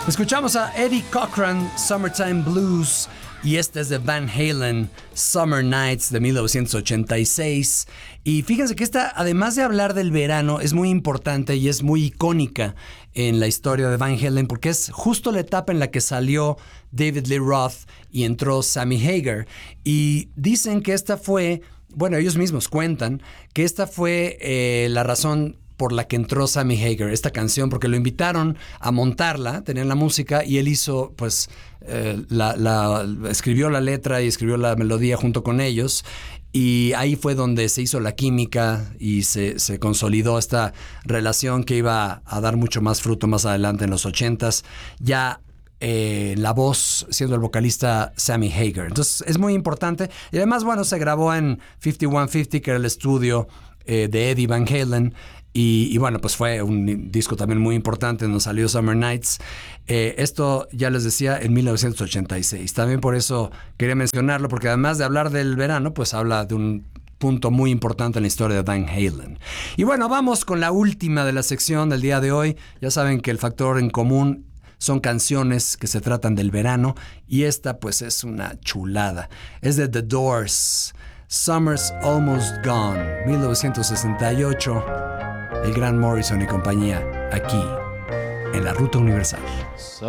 Escuchamos a Eddie Cochran, Summertime Blues, y este es de Van Halen, Summer Nights de 1986. Y fíjense que esta, además de hablar del verano, es muy importante y es muy icónica en la historia de Van Halen porque es justo la etapa en la que salió David Lee Roth y entró Sammy Hagar. Y dicen que esta fue, bueno, ellos mismos cuentan que esta fue la razón por la que entró Sammy Hagar, esta canción, porque lo invitaron a montarla, tenían la música, y él hizo, pues, escribió la letra y escribió la melodía junto con ellos, y ahí fue donde se hizo la química y se consolidó esta relación que iba a dar mucho más fruto más adelante en los 80s, ya la voz siendo el vocalista Sammy Hagar. Entonces es muy importante, y además, bueno, se grabó en 5150, que era el estudio de Eddie Van Halen. Y bueno, pues fue un disco también muy importante donde salió Summer Nights. Esto, ya les decía, en 1986. También por eso quería mencionarlo, porque además de hablar del verano, pues habla de un punto muy importante en la historia de Van Halen. Y bueno, vamos con la última de la sección del día de hoy. Ya saben que el factor en común son canciones que se tratan del verano, y esta pues es una chulada. Es de The Doors, Summer's Almost Gone, 1968. El gran Morrison y compañía, aquí, en la Ruta Universal.